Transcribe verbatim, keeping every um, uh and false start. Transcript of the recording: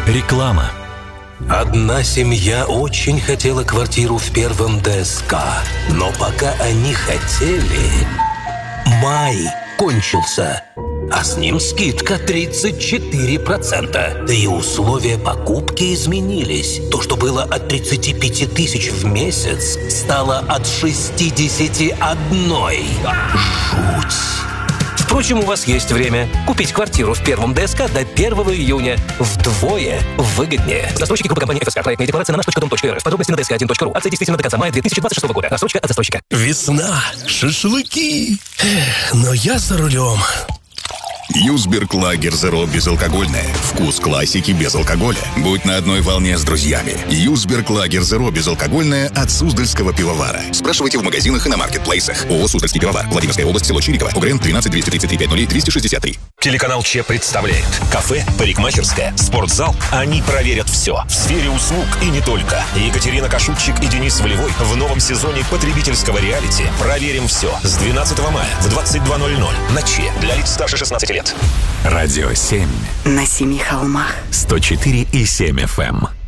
Реклама. Одна семья очень хотела квартиру в первом ДСК, но пока они хотели, май кончился, а с ним скидка тридцать четыре процента. Да и условия покупки изменились. То, что было от тридцати пяти тысяч в месяц, стало от шестидесяти одной. Жуть! Впрочем, у вас есть время купить квартиру в первом ДСК до первого июня. Вдвое выгоднее. Застройщики группы компании ФСК. Проектная декларация на наш точка дом точка эр эф. Подробности на дэ эс ка один точка ру. Акция действительно до конца мая две тысячи двадцать шестого года. Рассрочка от застройщика. Весна, шашлыки. Но я за рулем. Юсберг Лагер Зеро безалкогольное. Вкус классики без алкоголя. Будь на одной волне с друзьями. Юсберг Лагер Зеро безалкогольное от Суздальского пивовара. Спрашивайте в магазинах и на маркетплейсах. ООО «Суздальский пивовар». Владимирская область, село Чириково. УГРН тринадцать двести тридцать три пятьдесят двести шестьдесят три. Телеканал Че представляет. Кафе, парикмахерская, спортзал. Они проверят все. В сфере услуг и не только. Екатерина Кашубчик и Денис Волевой в новом сезоне потребительского реалити «Проверим все» с двенадцатого мая в двадцать два ноль ноль на Че для лиц старше шестнадцати лет. Радио семь. На семи холмах. сто четыре и семь эф эм.